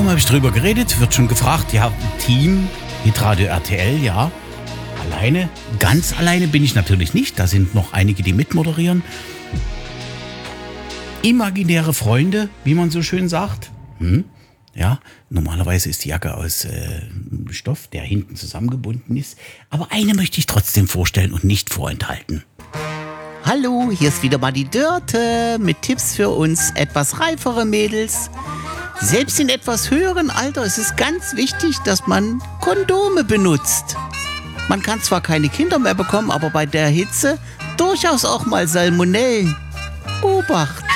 Mal habe ich drüber geredet, wird schon gefragt, ja, Team, Hitradio RTL, ja. Alleine, ganz alleine bin ich natürlich nicht, da sind noch einige, die mitmoderieren. Imaginäre Freunde, wie man so schön sagt. Ja, normalerweise ist die Jacke aus Stoff, der hinten zusammengebunden ist. Aber eine möchte ich trotzdem vorstellen und nicht vorenthalten. Hallo, hier ist wieder mal die Dörte mit Tipps für uns etwas reifere Mädels. Selbst in etwas höheren Alter ist es ganz wichtig, dass man Kondome benutzt. Man kann zwar keine Kinder mehr bekommen, aber bei der Hitze durchaus auch mal Salmonellen. Obacht!